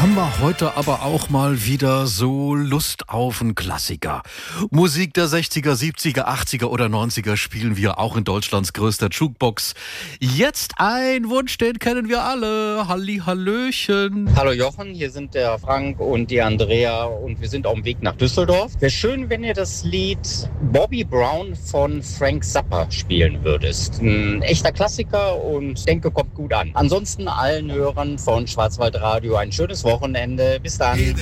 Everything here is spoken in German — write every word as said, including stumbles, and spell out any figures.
haben wir heute aber auch mal wieder so Lust auf einen Klassiker. Musik der sechziger, siebziger, achtziger oder neunziger spielen wir auch in Deutschlands größter Jukebox. Jetzt ein Wunsch, den kennen wir alle. Halli, hallöchen. Hallo Jochen, hier sind der Frank und die Andrea und wir sind auf dem Weg nach Düsseldorf. Wäre schön, wenn ihr das Lied Bobby Brown von Frank Zappa spielen würdest. Ein echter Klassiker und denke, kommt gut an. Ansonsten allen Hörern von Schwarzwaldradio ein schönes Wochenende. Bis dann.